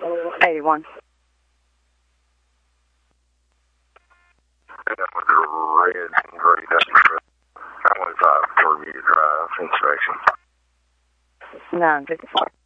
81. With the red and gray W. 25 Bermuda Drive inspection. 954.